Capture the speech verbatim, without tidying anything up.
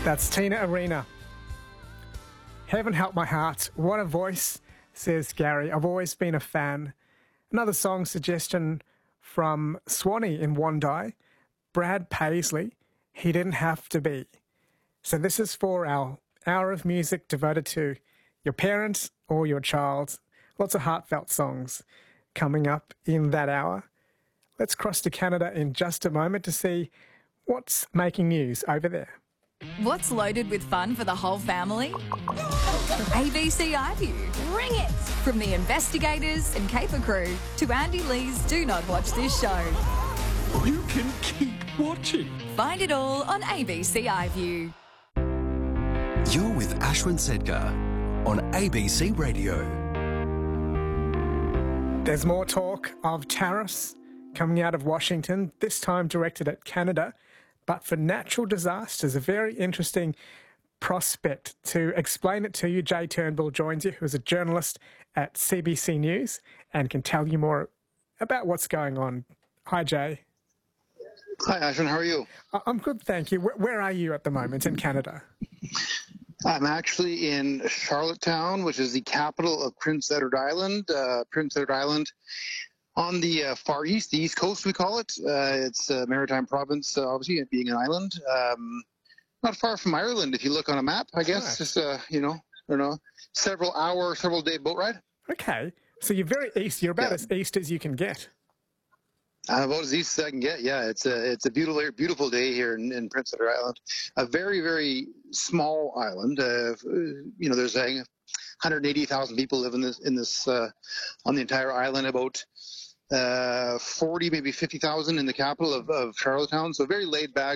That's Tina Arena. Heaven help my heart. What a voice, says Gary. I've always been a fan. Another song suggestion from Swanee in Wondai. Brad Paisley, He Didn't Have to Be. So this is for our hour of music devoted to your parents or your child. Lots of heartfelt songs coming up in that hour. Let's cross to Canada in just a moment to see what's making news over there. What's loaded with fun for the whole family? A B C iView. Bring it! From the investigators and caper crew to Andy Lee's Do Not Watch This Show. You can keep watching. Find it all on A B C iView. You're with Ashwin Sedgar on A B C Radio. There's more talk of tariffs coming out of Washington, this time directed at Canada, but for natural disasters. A very interesting prospect. To explain it to you, Jay Turnbull joins you, who's a journalist at C B C News and can tell you more about what's going on. Hi, Jay. Hi, Ashwin. How are you? I'm good, thank you. Where are you at the moment in Canada? I'm actually in Charlottetown, which is the capital of Prince Edward Island. Uh, Prince Edward Island on the uh, far east, the east coast we call it. Uh, it's a maritime province, uh, obviously, being an island. Um, not far from Ireland, if you look on a map, I guess. Right. Just, uh, you know, I don't know, several hour, several day boat ride. Okay. So you're very east. You're about yeah. as east as you can get. Uh, about as east as I can get, yeah. It's a it's a beautiful beautiful day here in, in Prince Edward Island. A very, very small island. Uh, you know, there's a one hundred eighty thousand people live in this, in this uh, on the entire island, about uh, forty, maybe fifty thousand in the capital of, of Charlottetown. So very laid back,